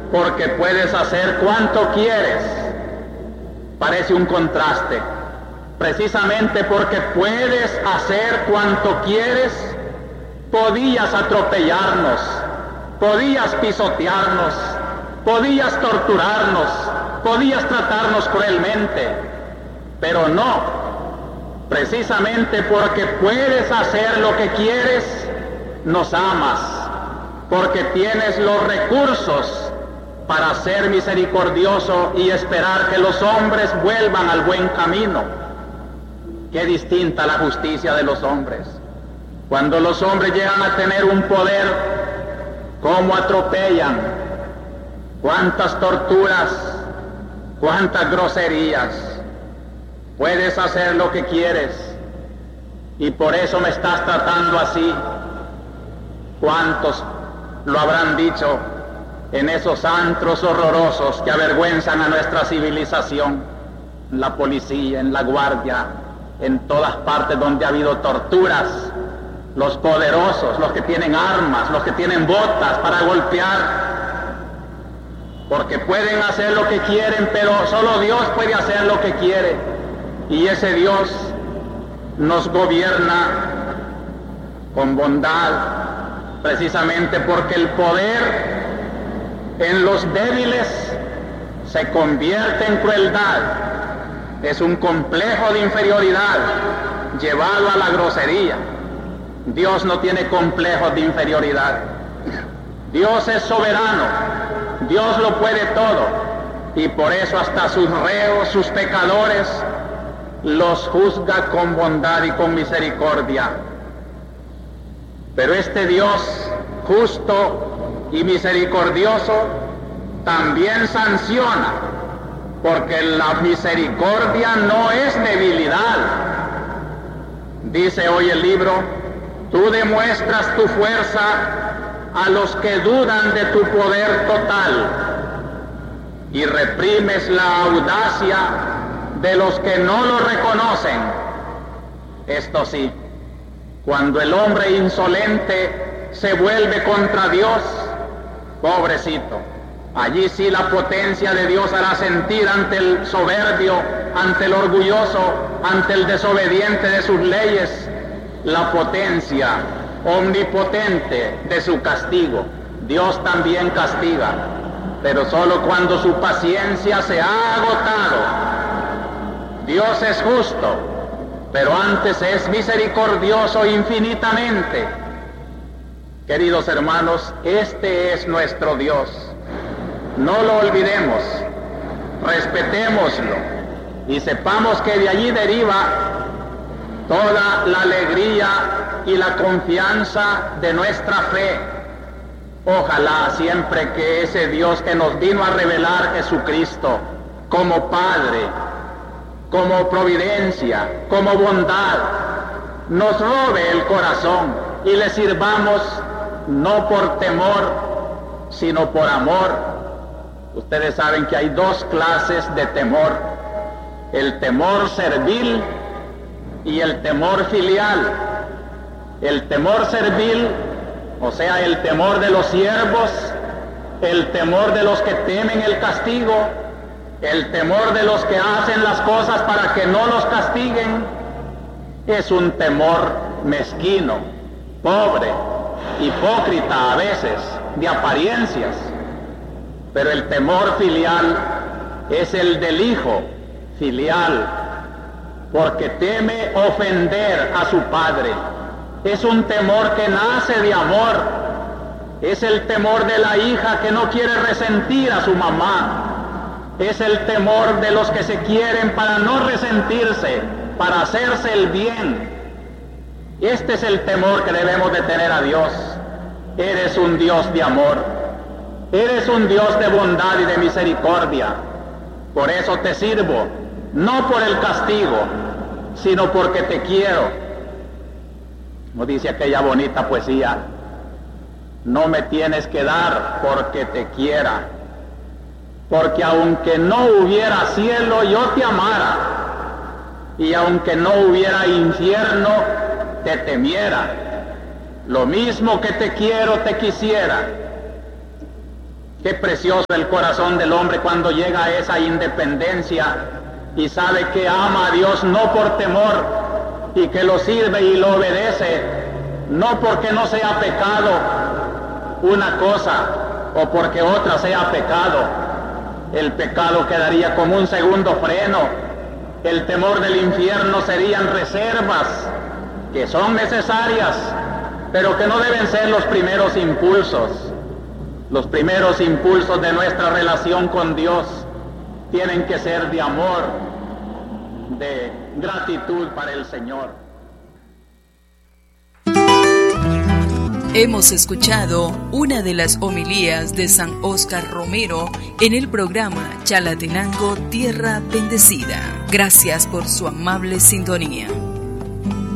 porque puedes hacer cuanto quieres. Parece un contraste. Precisamente porque puedes hacer cuanto quieres, podías atropellarnos, podías pisotearnos, podías torturarnos, podías tratarnos cruelmente, pero no. Precisamente porque puedes hacer lo que quieres, nos amas, porque tienes los recursos para ser misericordioso y esperar que los hombres vuelvan al buen camino. Qué distinta la justicia de los hombres. Cuando los hombres llegan a tener un poder, cómo atropellan, cuántas torturas, cuántas groserías. Puedes hacer lo que quieres y por eso me estás tratando así. ¿Cuántos lo habrán dicho en esos antros horrorosos que avergüenzan a nuestra civilización? En la policía, en la guardia, en todas partes donde ha habido torturas. Los poderosos, los que tienen armas, los que tienen botas para golpear, porque pueden hacer lo que quieren, pero solo Dios puede hacer lo que quiere. Y ese Dios nos gobierna con bondad, precisamente porque el poder en los débiles se convierte en crueldad. Es un complejo de inferioridad llevado a la grosería. Dios no tiene complejos de inferioridad. Dios es soberano, Dios lo puede todo, y por eso hasta sus reos, sus pecadores, los juzga con bondad y con misericordia. Pero este Dios justo y misericordioso también sanciona, porque la misericordia no es debilidad. Dice hoy el libro: tú demuestras tu fuerza a los que dudan de tu poder total y reprimes la audacia de los que no lo reconocen. Esto sí, cuando el hombre insolente se vuelve contra Dios, pobrecito, allí sí la potencia de Dios hará sentir ante el soberbio, ante el orgulloso, ante el desobediente de sus leyes, la potencia omnipotente de su castigo. Dios también castiga, pero solo cuando su paciencia se ha agotado. Dios es justo, pero antes es misericordioso infinitamente. Queridos hermanos, este es nuestro Dios. No lo olvidemos, respetémoslo y sepamos que de allí deriva toda la alegría y la confianza de nuestra fe. Ojalá siempre que ese Dios que nos vino a revelar Jesucristo como Padre, como providencia, como bondad, nos robe el corazón y le sirvamos no por temor, sino por amor. Ustedes saben que hay dos clases de temor: el temor servil y el temor filial. El temor servil, o sea, el temor de los siervos, el temor de los que temen el castigo, el temor de los que hacen las cosas para que no los castiguen, es un temor mezquino, pobre, hipócrita a veces, de apariencias. Pero el temor filial es el del hijo filial, porque teme ofender a su padre. Es un temor que nace de amor. Es el temor de la hija que no quiere resentir a su mamá. Es el temor de los que se quieren para no resentirse, para hacerse el bien. Este es el temor que debemos de tener a Dios. Eres un Dios de amor. Eres un Dios de bondad y de misericordia. Por eso te sirvo, no por el castigo, sino porque te quiero. Como dice aquella bonita poesía: no me tienes que dar porque te quiera, porque aunque no hubiera cielo yo te amara, y aunque no hubiera infierno te temiera. Lo mismo que te quiero te quisiera. Qué precioso el corazón del hombre cuando llega a esa independencia y sabe que ama a Dios no por temor y que lo sirve y lo obedece, no porque no sea pecado una cosa o porque otra sea pecado. El pecado quedaría como un segundo freno. El temor del infierno serían reservas que son necesarias, pero que no deben ser los primeros impulsos. Los primeros impulsos de nuestra relación con Dios tienen que ser de amor, de gratitud para el Señor. Hemos escuchado una de las homilías de San Óscar Romero en el programa Chalatenango Tierra Bendecida. Gracias por su amable sintonía.